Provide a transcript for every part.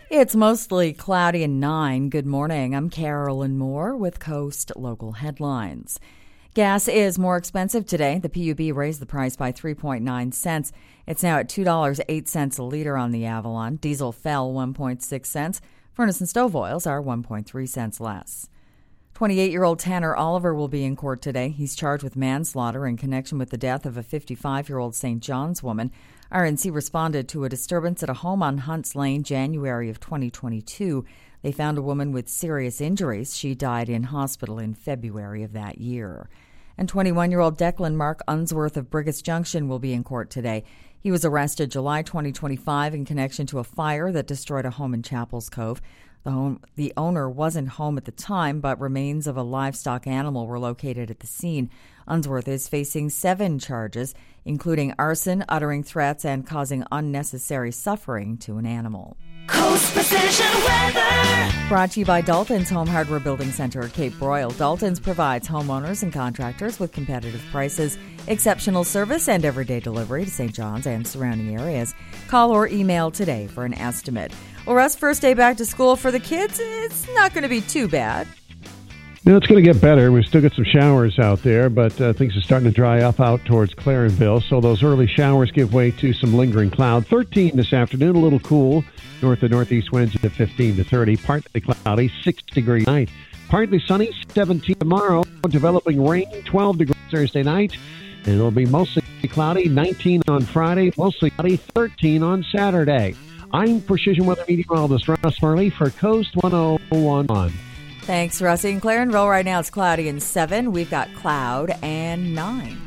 It's mostly cloudy and 9. Good morning. I'm Carolyn Moore with Coast Local Headlines. Gas is more expensive today. The PUB raised the price by 3.9 cents. It's now at $2.08 a liter on the Avalon. Diesel fell 1.6 cents. Furnace and stove oils are 1.3 cents less. 28-year-old Tanner Oliver will be in court today. He's charged with manslaughter in connection with the death of a 55-year-old St. John's woman. RNC responded to a disturbance at a home on Hunts Lane, January of 2022. They found a woman with serious injuries. She died in hospital in February of that year. And 21-year-old Declan Mark Unsworth of Brigus Junction will be in court today. He was arrested July 2025 in connection to a fire that destroyed a home in Chapels Cove. The owner wasn't home at the time, but remains of a livestock animal were located at the scene. Unsworth is facing 7 charges, including arson, uttering threats, and causing unnecessary suffering to an animal. Coast Precision Weather. Brought to you by Dalton's Home Hardware Building Center at Cape Broyle. Dalton's provides homeowners and contractors with competitive prices, exceptional service, and everyday delivery to St. John's and surrounding areas. Call or email today for an estimate. Well, Russ, first day back to school for the kids, it's not going to be too bad. No, it's going to get better. We've still got some showers out there, but things are starting to dry up out towards Clarenville. So those early showers give way to some lingering cloud. 13 this afternoon, a little cool. North to northeast winds at 15 to 30. Partly cloudy, 6 degrees night. Partly sunny, 17 tomorrow. Developing rain, 12 degrees Thursday night. And it'll be mostly cloudy, 19 on Friday. Mostly cloudy, 13 on Saturday. I'm Precision Weather Meteorologist Russ Farley for Coast 1011. Thanks, Russie. In Clarenville right now it's cloudy and 7. We've got cloud and 9.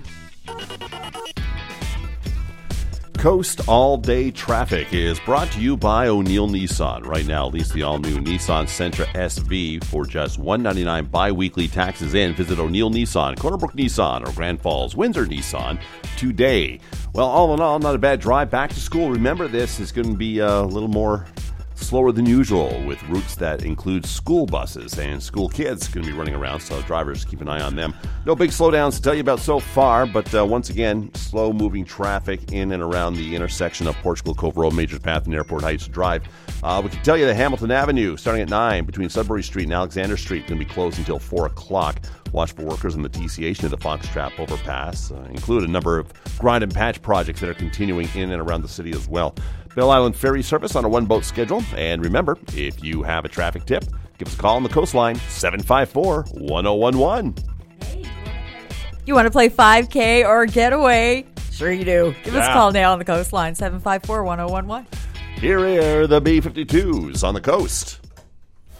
Coast all-day traffic is brought to you by O'Neill Nissan. Right now, lease the all-new Nissan Sentra SV for just $199 bi-weekly taxes in. Visit O'Neill Nissan, Cornerbrook Nissan, or Grand Falls, Windsor Nissan today. Well, all in all, not a bad drive back to school. Remember, this is going to be a little more slower than usual with routes that include school buses and school kids going to be running around, so drivers keep an eye on them. No big slowdowns to tell you about so far, but once again, slow-moving traffic in and around the intersection of Portugal Cove Road, Majors Path, and Airport Heights Drive. We can tell you that Hamilton Avenue, starting at 9, between Sudbury Street and Alexander Street, going to be closed until 4 o'clock. Watch for workers on the TCH near the Fox Trap overpass. Include a number of grind and patch projects that are continuing in and around the city as well. Bell Island Ferry service on a one-boat schedule. And remember, if you have a traffic tip, give us a call on the coastline, 754-1011. You want to play 5K or getaway? Sure you do. Give us a call now on the coastline, 754-1011. Here are the B-52s on the coast.